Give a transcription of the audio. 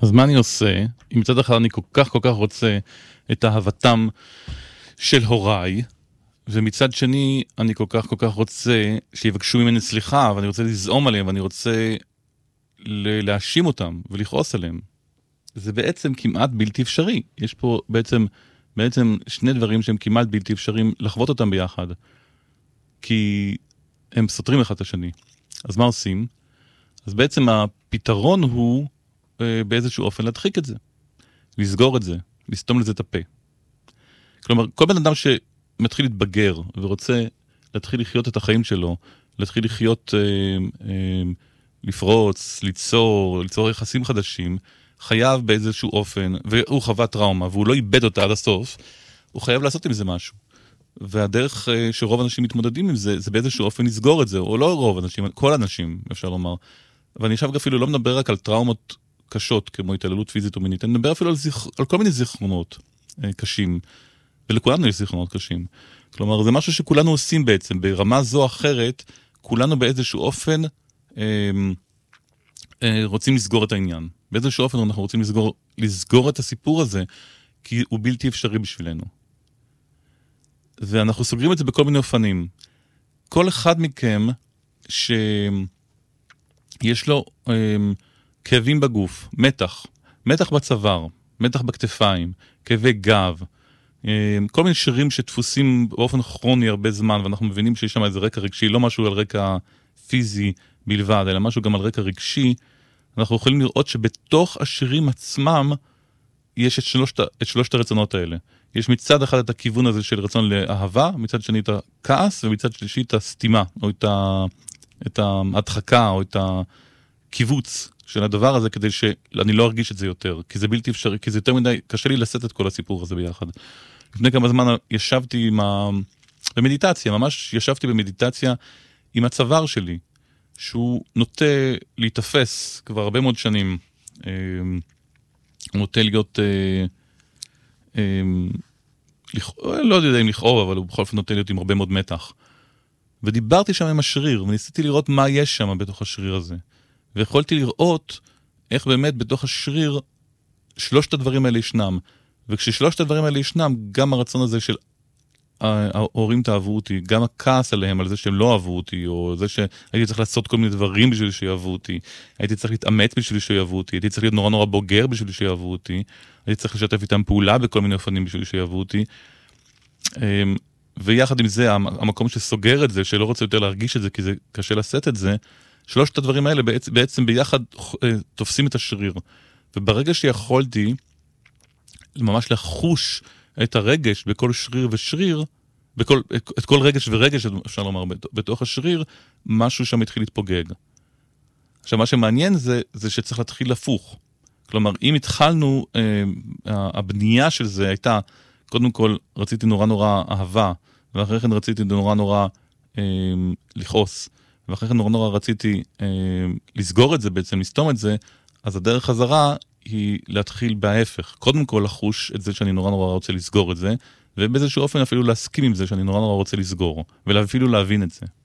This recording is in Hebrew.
אז מה אני עושה? אם מצד אחד אני כל כך רוצה את אהבתם של הוריי, ומצד שני אני כל כך רוצה שיבקשו ממני סליחה, ואני רוצה לזעום עליהם, ואני רוצה להאשים אותם ולכעוס עליהם. זה בעצם כמעט בלתי אפשרי. יש פה בעצם שני דברים שהם כמעט בלתי אפשריים לחוות אותם ביחד. כי הם סותרים אחד את השני. אז מה עושים? אז בעצם הפתרון הוא באיזשהו אופן להדחיק את זה. לסגור את זה. לסתום לזה את הפה. כלומר, כל בן אדם שמתחיל להתבגר ורוצה להתחיל לחיות את החיים שלו, להתחיל לחיות, לפרוץ, ליצור יחסים חדשים, חייב באיזשהו אופן, והוא חווה טראומה, והוא לא איבד אותה עד הסוף, הוא חייב לעשות עם זה משהו. והדרך שרוב אנשים מתמודדים עם זה, זה באיזשהו אופן לסגור את זה, או לא רוב אנשים, כל אנשים, אפשר לומר. ואני עכשיו אפילו לא מדבר רק על טראומות קשות, כמו התעללות פיזית או מינית, אני מדבר אפילו על כל מיני זיכרונות קשים, ולכולנו יש זיכרונות קשים. כלומר, זה משהו שכולנו עושים בעצם, ברמה זו או אחרת, כולנו באיזשהו אופן רוצים לסגור את העניין. באיזשהו אופן אנחנו רוצים לסגור את הסיפור הזה, כי הוא בלתי אפשרי בשבילנו. ואנחנו סוגרים את זה בכל מיני אופנים. כל אחד מכם שיש לו כאבים בגוף, מתח בצוואר, מתח בכתפיים, כאבי גב, כל מיני שרירים שתפוסים באופן כרוני הרבה זמן, ואנחנו מבינים שיש שם איזה רקע רגשי, לא משהו על רקע פיזי בלבד, אלא משהו גם על רקע רגשי, אנחנו יכולים לראות שבתוך השירים עצמם יש את שלושת הרצונות האלה. יש מצד אחד את הכיוון הזה של רצון לאהבה, מצד שני את הכעס, ומצד שלישי את הסתימה, או את ההדחקה, או את הקיבוץ של הדבר הזה, כדי שאני לא ארגיש את זה יותר, כי זה בלתי אפשרי, כי זה יותר מדי, קשה לי לשאת את כל הסיפור הזה ביחד. לפני כמה זמן ישבתי במדיטציה, ממש ישבתי במדיטציה עם הצוואר שלי, שהוא נוטה להתאפס כבר הרבה מאוד שנים. הוא נוטה להיות, לא יודע אם לכאוב, אבל הוא בכל אופן נוטה להיות עם הרבה מאוד מתח. ודיברתי שם עם השריר, וניסיתי לראות מה יש שם בתוך השריר הזה. ויכולתי לראות איך באמת בתוך השריר שלושת הדברים האלה ישנם. וכששלושת הדברים האלה ישנם, גם הרצון הזה של ההורים תאהבו אותי, גם הכעס עליהם על זה שהם לא אהבו אותי, או זה שהייתי צריך לעשות כל מיני דברים בשביל שיאהבו אותי, הייתי צריך להתאמץ בשביל שיאהבו אותי, הייתי צריך להיות נורא בוגר בשביל שיאהבו אותי, הייתי צריך לשתף איתם פעולה בכל מיני אופנים בשביל שיאהבו אותי, ויחד עם זה, המקום שסוגר את זה, שלא רוצה יותר להרגיש את זה, כי זה קשה לשאת את זה, שלושת הדברים האלה בעצם ביחד תופסים את השריר. וברגע שיכולתי ממש לחוש את הרגש בכל שריר ושריר, את כל רגש ורגש, אפשר לומר, בתוך השריר, משהו שם התחיל להתפוגג. עכשיו, מה שמעניין זה שצריך להתחיל לפוך. כלומר, אם התחלנו, הבנייה של זה הייתה, קודם כל רציתי נורא אהבה, ואחרי כן רציתי נורא לכעוס, ואחרי כן נורא רציתי לסגור את זה בעצם, לסתום את זה, אז הדרך חזרה היא להתחיל בהפך. קודם כל לחוש את זה שאני נורא רוצה לסגור את זה, ובאיזשהו אופן אפילו להסכים עם זה שאני נורא רוצה לסגור, ואפילו להבין את זה.